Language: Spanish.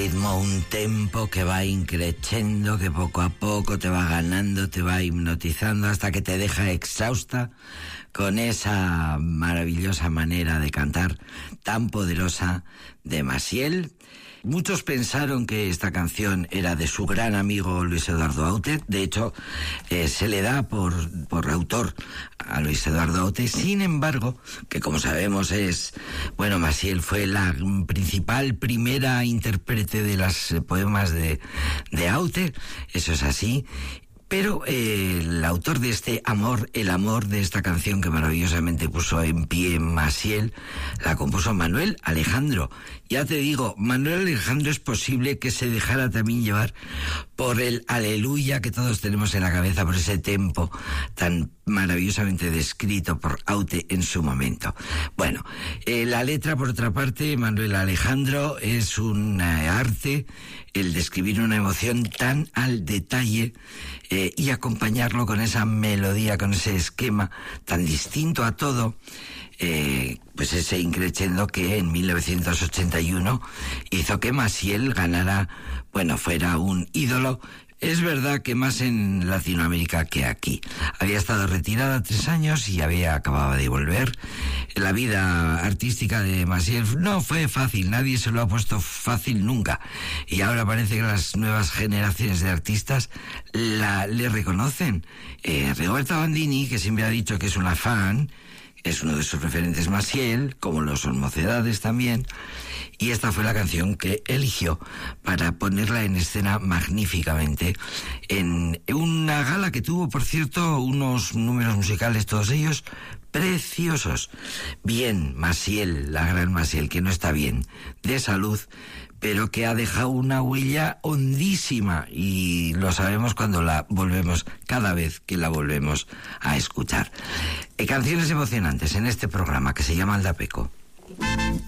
ritmo, un tempo que va increciendo, que poco a poco te va ganando, te va hipnotizando hasta que te deja exhausta con esa maravillosa manera de cantar tan poderosa de Maciel. Muchos pensaron que esta canción era de su gran amigo Luis Eduardo Aute. De hecho, se le da por autor a Luis Eduardo Aute. Sin embargo, que como sabemos Maciel fue la principal primera intérprete de los poemas de Aute. Eso es así. Pero el autor de este amor, el amor de esta canción que maravillosamente puso en pie Maciel, la compuso Manuel Alejandro. Ya te digo, Manuel Alejandro es posible que se dejara también llevar por el aleluya que todos tenemos en la cabeza, por ese tempo tan maravillosamente descrito por Aute en su momento. Bueno, la letra, por otra parte, Manuel Alejandro, es un arte, el describir una emoción tan al detalle y acompañarlo con esa melodía, con ese esquema tan distinto a todo, pues ese increciendo que en 1981 hizo que Maciel fuera un ídolo. Es verdad que más en Latinoamérica que aquí. Había estado retirada 3 años y acababa de volver. La vida artística de Maciel no fue fácil, nadie se lo ha puesto fácil nunca. Y ahora parece que las nuevas generaciones de artistas le reconocen. Rigoberta Bandini, que siempre ha dicho que es una fan, es uno de sus referentes Maciel, como lo son Mocedades también, y esta fue la canción que eligió para ponerla en escena magníficamente en una gala que tuvo, por cierto, unos números musicales, todos ellos preciosos. Bien, Maciel, la gran Maciel, que no está bien de salud, pero que ha dejado una huella hondísima, y lo sabemos cuando la volvemos, cada vez que la volvemos a escuchar. Canciones emocionantes en este programa que se llama Aldapeco.